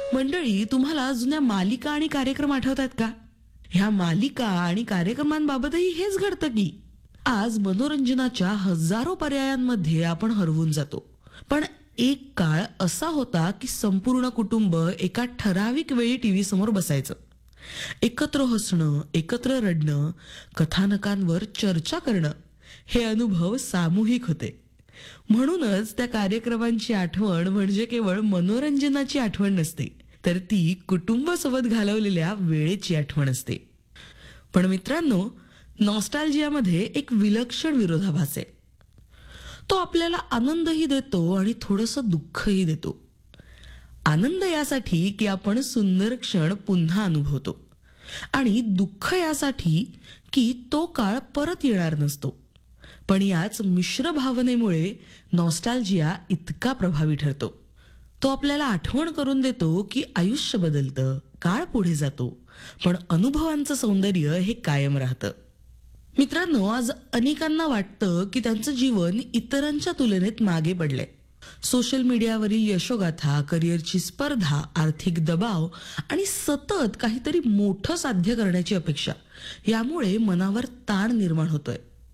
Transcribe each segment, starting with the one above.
मंडळी, तुम्हाला जुन्या मालिका आणि कार्यक्रम आठवतात का? ह्या मालिका आणि कार्यक्रमांबाबतही हेच घडतं की आज मनोरंजनाच्या हजारो पर्यायांमध्ये आपण हरवून जातो. पण एक काळ असा होता की संपूर्ण कुटुंब एका ठराविक वेळी टीव्ही समोर बसायचं. एकत्र हसणं, एकत्र रडणं, कथानकांवर चर्चा करणं, हे अनुभव सामूहिक होते. म्हणूनच त्या कार्यक्रमांची आठवण म्हणजे केवळ मनोरंजनाची आठवण नसते, तर ती कुटुंबासोबत घालवलेल्या वेळेची आठवण असते. पण मित्रांनो, नॉस्टॅल्जियामध्ये एक विलक्षण विरोधाभास आहे. तो आपल्याला आनंदही देतो आणि थोडंसं दुःखही देतो. आनंद यासाठी की आपण सुंदर क्षण पुन्हा अनुभवतो, आणि दुःख यासाठी की तो काळ परत येणार नसतो. पण याच मिश्र भावनेमुळे नॉस्टॅल्जिया इतका प्रभावी ठरतो. तो आपल्याला आठवण करून देतो की आयुष्य बदलतं, काळ पुढे जातो, पण अनुभवांचं सौंदर्य हे कायम राहतं. मित्रांनो, आज अनेकांना वाटतं की त्यांचं जीवन इतरांच्या तुलनेत मागे पडलंय. सोशल मीडियावरील यशोगाथा, करिअरची स्पर्धा, आर्थिक दबाव आणि सतत काहीतरी मोठं साध्य करण्याची अपेक्षा यामुळे मनावर ताण निर्माण होतोय.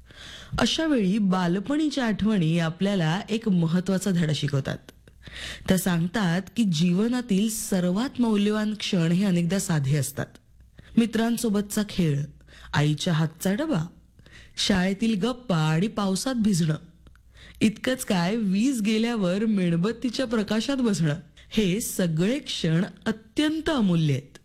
अशा वेळी बालपणीच्या आठवणी आपल्याला एक महत्वाचा धडा शिकवतात. त्या सांगतात की जीवनातील सर्वात मौल्यवान क्षण हे अनेकदा साधे असतात. मित्रांसोबतचा खेळ, आईच्या हातचा डबा, शाळेतील गप्पा आणि पावसात भिजणं. इतकंच काय, वीज गेल्यावर मेणबत्तीच्या प्रकाशात बसणं, हे सगळे क्षण अत्यंत अमूल्य आहेत.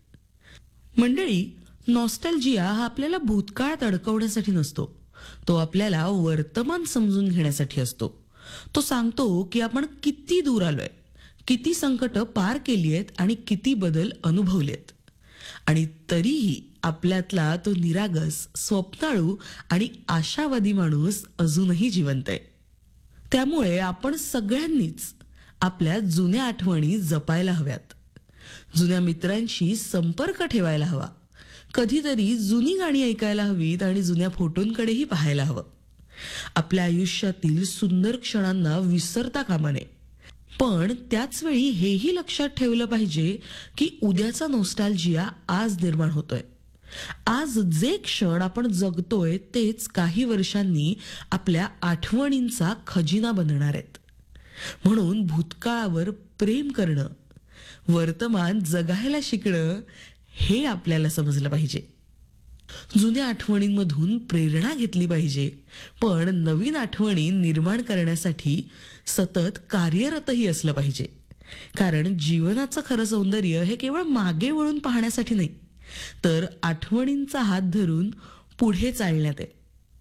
मंडळी, नॉस्टॅल्जिया हा आपल्याला भूतकाळात अडकवण्यासाठी नसतो. तो आपल्याला वर्तमान समजून घेण्यासाठी असतो. तो सांगतो की आपण किती दूर आलोय, किती संकट पार केली आहेत आणि किती बदल अनुभवलेत. आणि तरीही आपल्यातला तो निरागस, स्वप्नाळू आणि आशावादी माणूस अजूनही जिवंत आहे. त्यामुळे आपण सगळ्यांनीच आपल्या जुन्या आठवणी जपायला हव्यात. जुन्या मित्रांशी संपर्क ठेवायला हवा. कधीतरी जुनी गाणी ऐकायला हवीत आणि जुन्या फोटोंकडेही पाहायला हवं. आपल्या आयुष्यातील सुंदर क्षणांना विसरता कामा नये. पण त्याच वेळी हेही लक्षात ठेवलं पाहिजे की उद्याचा नॉस्टॅल्जिया आज निर्माण होतोय. आज जे क्षण आपण जगतोय तेच काही वर्षांनी आपल्या आठवणींचा खजिना बनणार आहेत. म्हणून भूतकाळावर प्रेम करणं, वर्तमान जगायला शिकणं, हे आपल्याला समजलं पाहिजे. जुन्या आठवणींमधून प्रेरणा घेतली पाहिजे, पण नवीन आठवणी निर्माण करण्यासाठी सतत कार्यरतही असलं पाहिजे. कारण जीवनाचं खरं सौंदर्य हे केवळ मागे वळून पाहण्यासाठी नाही, तर आठवणींचा हात धरून पुढे चालण्यात आहे.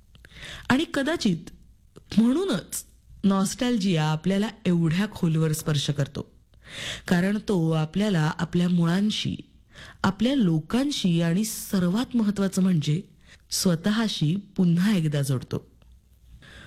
आणि कदाचित म्हणूनच नॉस्टॅल्जिया आपल्याला एवढ्या खोलवर स्पर्श करतो, कारण तो आपल्याला आपल्या मुळांशी, आपल्या लोकांशी आणि सर्वात महत्वाचं म्हणजे स्वतःशी पुन्हा एकदा जोडतो.